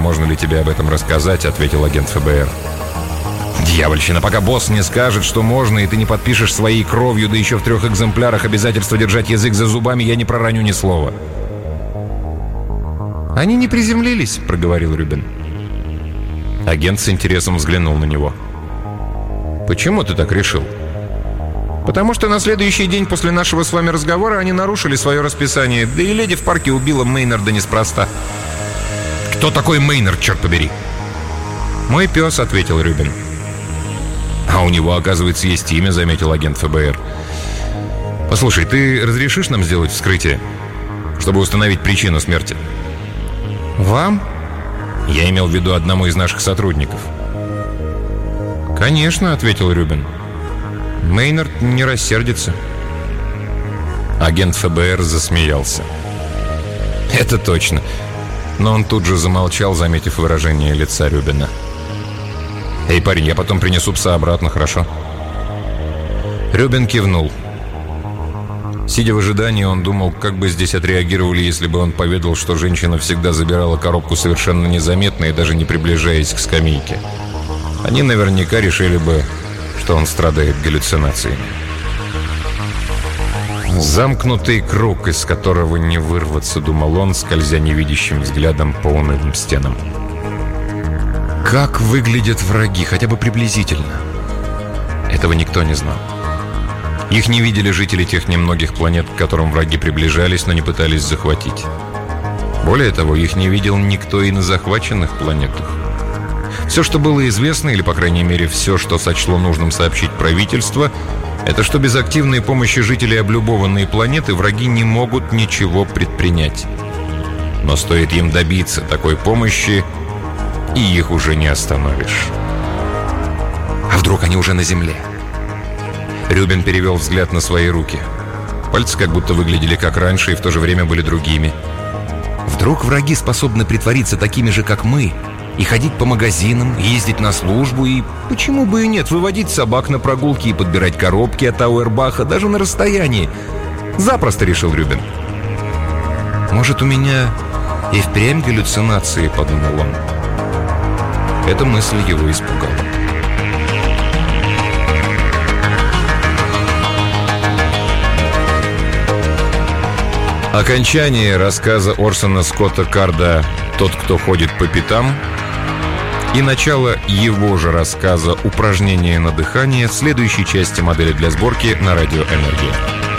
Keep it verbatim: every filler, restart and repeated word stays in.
можно ли тебе об этом рассказать», — ответил агент ФБР. «Дьявольщина, пока босс не скажет, что можно, и ты не подпишешь своей кровью, да еще в трех экземплярах обязательство держать язык за зубами, я не пророню ни слова». «Они не приземлились», — проговорил Рюбин. Агент с интересом взглянул на него. «Почему ты так решил?» «Потому что на следующий день после нашего с вами разговора они нарушили свое расписание, да и леди в парке убила Мейнарда неспроста». «Кто такой Мейнард, черт побери?» «Мой пес», — ответил Рюбин. «А у него, оказывается, есть имя», — заметил агент ФБР. «Послушай, ты разрешишь нам сделать вскрытие, чтобы установить причину смерти?» «Вам?» «Я имел в виду одному из наших сотрудников». «Конечно», — ответил Рюбин. «Мейнард не рассердится». Агент ФБР засмеялся. «Это точно». Но он тут же замолчал, заметив выражение лица Рюбина. «Эй, парень, я потом принесу пса обратно, хорошо?» Рюбин кивнул. Сидя в ожидании, он думал, как бы здесь отреагировали, если бы он поведал, что женщина всегда забирала коробку совершенно незаметно и даже не приближаясь к скамейке. Они наверняка решили бы, что он страдает галлюцинациями. «Замкнутый круг, из которого не вырваться», — думал он, скользя невидящим взглядом по унылым стенам. Как выглядят враги, хотя бы приблизительно? Этого никто не знал. Их не видели жители тех немногих планет, к которым враги приближались, но не пытались захватить. Более того, их не видел никто и на захваченных планетах. Все, что было известно, или, по крайней мере, все, что сочло нужным сообщить правительство, это что без активной помощи жителей облюбованной планеты враги не могут ничего предпринять. Но стоит им добиться такой помощи, и их уже не остановишь. А вдруг они уже на Земле? Рюбин перевел взгляд на свои руки. Пальцы как будто выглядели как раньше и в то же время были другими. Вдруг враги способны притвориться такими же, как мы, и ходить по магазинам, ездить на службу, и, почему бы и нет, выводить собак на прогулки и подбирать коробки от Ауэрбаха даже на расстоянии. Запросто, решил Рюбин. «Может, у меня и впрямь галлюцинации», — подумал он. Эта мысль его испугала. Окончание рассказа Орсона Скотта Карда «Тот, кто ходит по пятам» и начало его же рассказа «Упражнение на дыхание» в следующей части «Модели для сборки» на радио «Энергия».